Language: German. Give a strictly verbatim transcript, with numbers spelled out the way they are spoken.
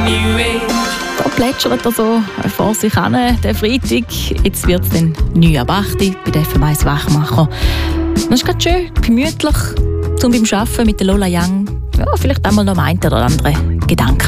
Da plätschert er so vor sich hin, der Freitag. Jetzt wird es dann neun ab acht bei der F M eins Wachmacher. Das ist gerade schön gemütlich, zum beim Arbeiten mit der Lola Young. Ja, vielleicht einmal noch am einen oder anderen Gedanken.